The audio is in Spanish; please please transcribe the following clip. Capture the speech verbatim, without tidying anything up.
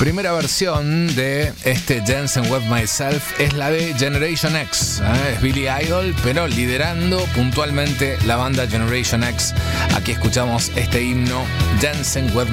primera versión de este Dancing With Myself es la de Generation X. ¿eh? Es Billy Idol, pero liderando puntualmente la banda Generation X. Aquí escuchamos este himno, Dancing With